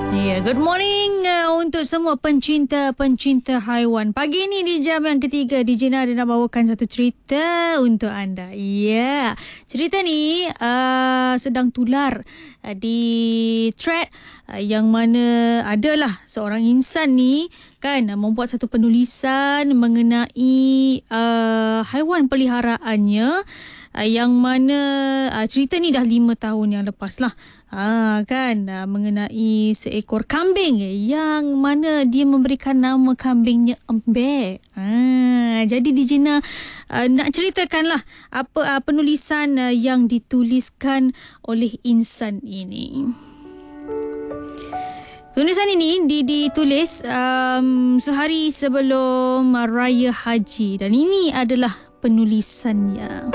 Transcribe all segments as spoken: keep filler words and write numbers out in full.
Yeah, good morning uh, untuk semua pencinta-pencinta haiwan. Pagi ini di jam yang ketiga, D J Nada nak bawakan satu cerita untuk anda. Ya, yeah. Cerita ni uh, sedang tular uh, di thread uh, yang mana adalah seorang insan ni kan uh, membuat satu penulisan mengenai uh, haiwan peliharaannya. Uh, yang mana uh, cerita ni dah lima tahun yang lepas lah. Ha, kan uh, mengenai seekor kambing yang mana dia memberikan nama kambingnya Embek. Ha, jadi D J Na uh, nak ceritakanlah apa uh, penulisan uh, yang dituliskan oleh insan ini. Tulisan ini ditulis um, sehari sebelum Raya Haji dan ini adalah penulisannya.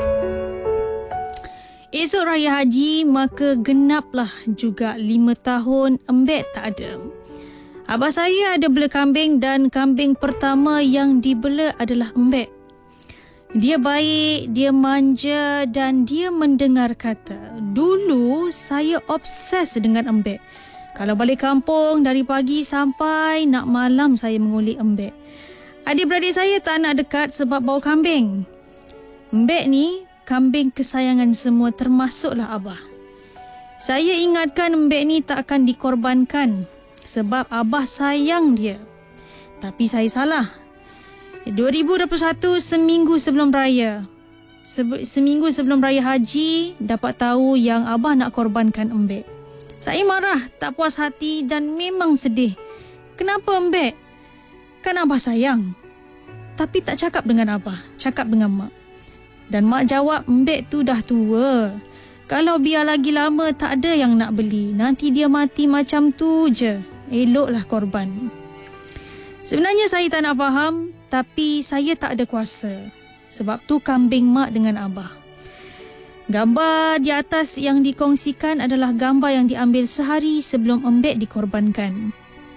Esok Raya Haji, maka genaplah juga lima tahun Embek tak ada. Abah saya ada bela kambing dan kambing pertama yang dibela adalah Embek. Dia baik, dia manja dan dia mendengar kata. Dulu saya obses dengan Embek. Kalau balik kampung dari pagi sampai nak malam saya mengulik Embek. Adik-beradik saya tak nak dekat sebab bau kambing. Embek ni kambing kesayangan semua termasuklah Abah. Saya ingatkan Embek ni tak akan dikorbankan sebab Abah sayang dia. Tapi saya salah. dua ribu dua puluh satu seminggu sebelum raya. Se- seminggu sebelum Raya Haji dapat tahu yang Abah nak korbankan Embek. Saya marah, tak puas hati dan memang sedih. Kenapa Embek? Kan Abah sayang. Tapi tak cakap dengan Abah, cakap dengan Mak. Dan Mak jawab, Embek tu dah tua. Kalau biar lagi lama tak ada yang nak beli. Nanti dia mati macam tu je. Eloklah korban. Sebenarnya saya tak nak faham, tapi saya tak ada kuasa. Sebab tu kambing Mak dengan Abah. Gambar di atas yang dikongsikan adalah gambar yang diambil sehari sebelum Embek dikorbankan.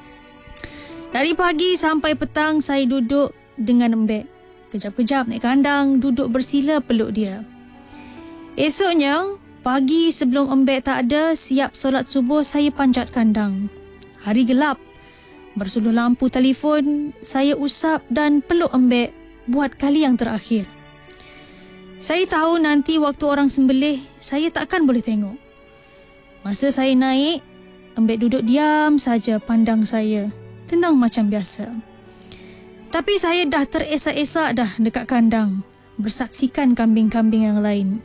Dari pagi sampai petang saya duduk dengan Embek. Kejap-kejap naik kandang, duduk bersila peluk dia. Esoknya, pagi sebelum Embek tak ada, siap solat subuh saya panjat kandang. Hari gelap, bersuluh lampu telefon, saya usap dan peluk Embek buat kali yang terakhir. Saya tahu nanti waktu orang sembelih, saya takkan boleh tengok. Masa saya naik, Embek duduk diam saja pandang saya, tenang macam biasa. Tapi saya dah teresak-esak dah dekat kandang, bersaksikan kambing-kambing yang lain.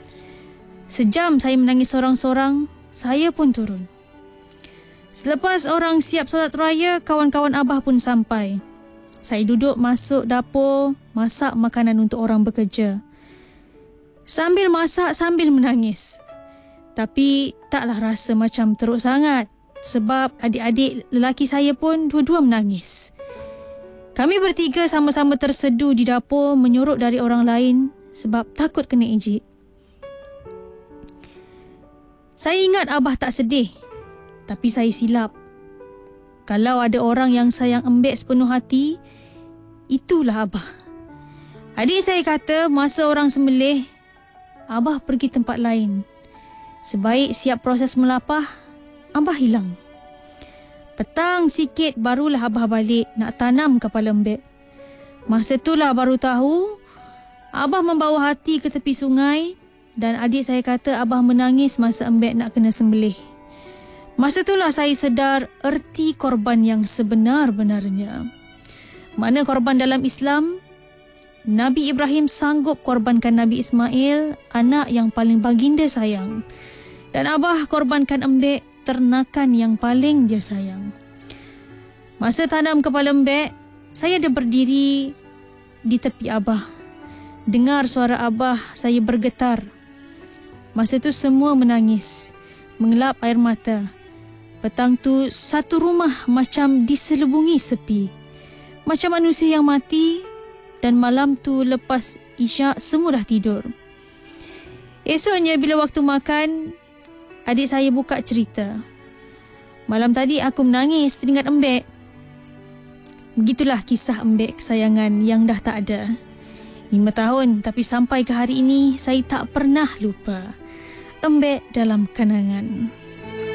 Sejam saya menangis sorang-sorang, saya pun turun. Selepas orang siap solat raya, kawan-kawan Abah pun sampai. Saya duduk masuk dapur, masak makanan untuk orang bekerja. Sambil masak, sambil menangis. Tapi taklah rasa macam teruk sangat, sebab adik-adik lelaki saya pun dua-dua menangis. Kami bertiga sama-sama tersedu di dapur menyorok dari orang lain sebab takut kena ejek. Saya ingat Abah tak sedih, tapi saya silap. Kalau ada orang yang sayang Embek sepenuh hati, itulah Abah. Adik saya kata masa orang sembelih, Abah pergi tempat lain. Sebaik siap proses melapah, Abah hilang. Petang sikit barulah Abah balik nak tanam kepala Embek. Masa itulah baru tahu Abah membawa hati ke tepi sungai dan adik saya kata Abah menangis masa Embek nak kena sembelih. Masa itulah saya sedar erti korban yang sebenar-benarnya. Mana korban dalam Islam? Nabi Ibrahim sanggup korbankan Nabi Ismail, anak yang paling baginda sayang. Dan Abah korbankan Embek, ternakan yang paling dia sayang. Masa tanam kepala Embek, saya ada berdiri di tepi Abah. Dengar suara Abah, saya bergetar. Masa tu semua menangis, mengelap air mata. Petang tu satu rumah macam diselubungi sepi. Macam manusia yang mati dan malam tu lepas isyak semua dah tidur. Esoknya bila waktu makan, adik saya buka cerita. Malam tadi aku menangis teringat Embek. Begitulah kisah Embek kesayangan yang dah tak ada. Lima tahun tapi sampai ke hari ini saya tak pernah lupa. Embek dalam kenangan.